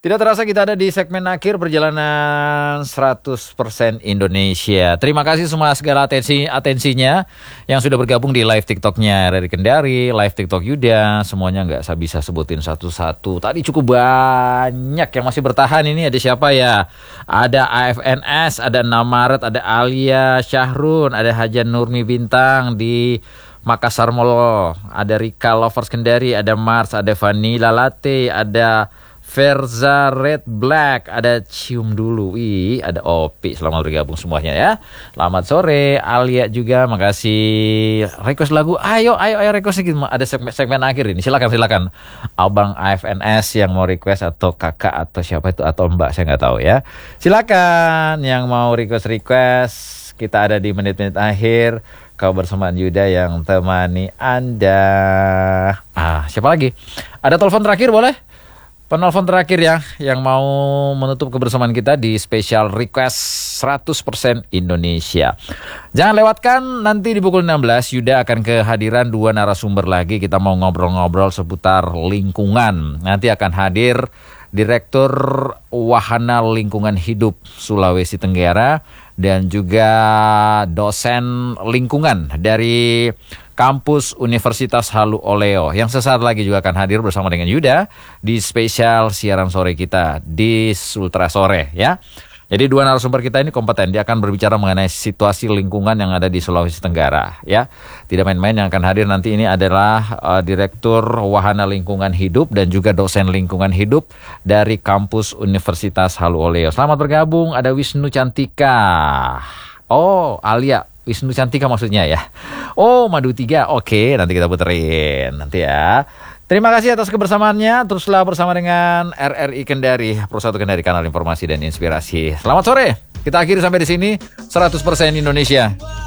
Tidak terasa kita ada di segmen akhir perjalanan 100% Indonesia. Terima kasih semua segala atensinya yang sudah bergabung di live TikToknya RRI Kendari, live TikTok Yuda. Semuanya nggak bisa sebutin satu-satu. Tadi cukup banyak yang masih bertahan ini. Ada siapa ya? Ada AFNS, ada 6 Maret, ada Alia Syahrun, ada Hajan Nurmi Bintang di Makassar Mall, ada Rika Lovers Kendari, ada Mars, ada Vanilla Latte, ada Verza Red Black, ada Cium Dulu, ada Opi. Selamat bergabung semuanya ya. Selamat sore, Alia juga, makasih. Request lagu, ayo request sedikit. Ada segmen akhir ini, silakan. Abang AFNS yang mau request atau kakak atau siapa itu atau mbak, saya nggak tahu ya. Silakan yang mau request. Kita ada di menit-menit akhir. Kau bersama Yuda yang temani Anda. Siapa lagi? Ada telepon terakhir boleh? Penelpon terakhir ya, yang mau menutup kebersamaan kita di special request 100% Indonesia. Jangan lewatkan, nanti di pukul 16 Yuda akan kehadiran 2 narasumber lagi. Kita mau ngobrol-ngobrol seputar lingkungan. Nanti akan hadir Direktur Wahana Lingkungan Hidup Sulawesi Tenggara dan juga dosen lingkungan dari Kampus Universitas Halu Oleo yang sesaat lagi juga akan hadir bersama dengan Yuda di spesial siaran sore kita di Sultra Sore ya. Jadi 2 narasumber kita ini kompeten, dia akan berbicara mengenai situasi lingkungan yang ada di Sulawesi Tenggara ya. Tidak main-main, yang akan hadir nanti ini adalah Direktur Wahana Lingkungan Hidup dan juga dosen lingkungan hidup dari Kampus Universitas Halu Oleo. Selamat bergabung, ada Wisnu Cantika. Alia Wisnu Cantika maksudnya ya. Madu 3, oke, nanti kita puterin nanti ya. Terima kasih atas kebersamaannya. Teruslah bersama dengan RRI Kendari, Pro 1 Kendari, kanal informasi dan inspirasi. Selamat sore. Kita akhiri sampai di sini. 100% Indonesia.